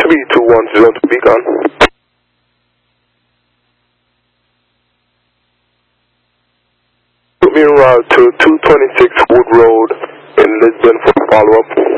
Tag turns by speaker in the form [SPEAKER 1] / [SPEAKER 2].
[SPEAKER 1] 3210 to Beacon. Put me en route to 226 Wood Road in Lisbon for follow-up.